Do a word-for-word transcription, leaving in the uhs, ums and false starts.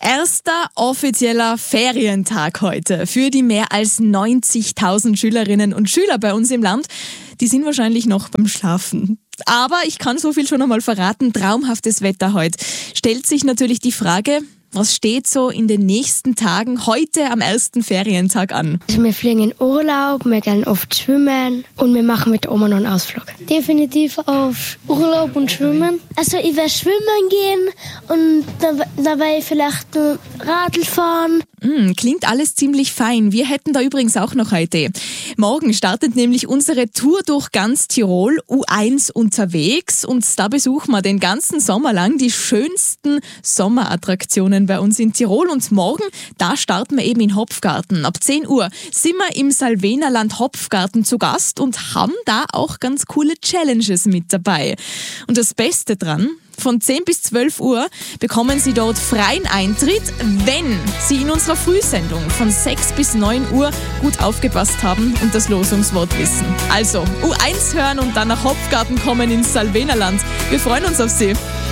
Erster offizieller Ferientag heute für die mehr als neunzigtausend Schülerinnen und Schüler bei uns im Land. Die sind wahrscheinlich noch beim Schlafen. Aber ich kann so viel schon einmal verraten, traumhaftes Wetter heute. Stellt sich natürlich die Frage, was steht so in den nächsten Tagen heute am ersten Ferientag an? Also wir fliegen in Urlaub, wir gehen oft schwimmen und wir machen mit Oma noch einen Ausflug. Definitiv auf Urlaub und Schwimmen. Also ich werde schwimmen gehen und dabei vielleicht Radl fahren. Mm, klingt alles ziemlich fein. Wir hätten da übrigens auch noch eine Idee. Morgen startet nämlich unsere Tour durch ganz Tirol, U eins unterwegs. Und da besuchen wir den ganzen Sommer lang die schönsten Sommerattraktionen bei uns in Tirol. Und morgen, da starten wir eben in Hopfgarten. Ab zehn Uhr sind wir im Salvenerland Hopfgarten zu Gast und haben da auch ganz coole Challenges mit dabei. Und das Beste dran: von zehn bis zwölf Uhr bekommen Sie dort freien Eintritt, wenn Sie in unserer Frühsendung von sechs bis neun Uhr gut aufgepasst haben und das Losungswort wissen. Also U eins hören und dann nach Hopfgarten kommen ins Salvenerland. Wir freuen uns auf Sie.